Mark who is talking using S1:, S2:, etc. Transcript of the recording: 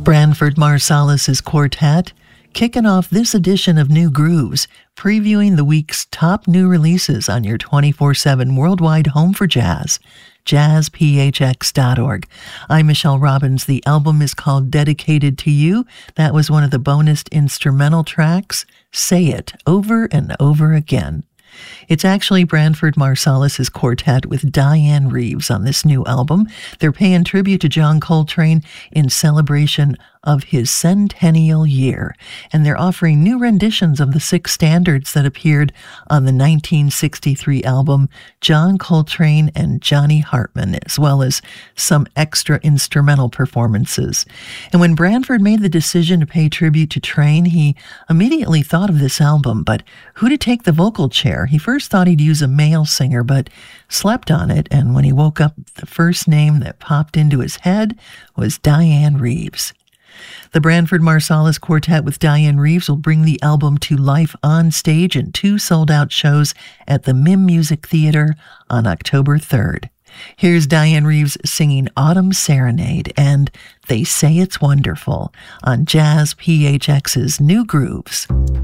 S1: Branford Marsalis's quartet, kicking off this edition of New Grooves, previewing the week's top new releases on your 24/7 worldwide home for jazz, jazzphx.org. I'm Michelle Robbins. The album is called Dedicated to You. That was one of the bonus instrumental tracks, Say It, Over and Over Again. It's actually Branford Marsalis's quartet with Diane Reeves on this new album. They're paying tribute to John Coltrane in celebration of his centennial year, and they're offering new renditions of the 6 standards that appeared on the 1963 album John Coltrane and Johnny Hartman, as well as some extra instrumental performances. And when Branford made the decision to pay tribute to Train, he immediately thought of this album, but who to take the vocal chair? He first thought he'd use a male singer, but slept on it, and when he woke up, the first name that popped into his head was Diane Reeves. The Branford Marsalis Quartet with Diane Reeves will bring the album to life on stage in 2 sold-out shows at the MIM Music Theater on October 3rd. Here's Diane Reeves singing Autumn Serenade and They Say It's Wonderful on Jazz PHX's New Grooves.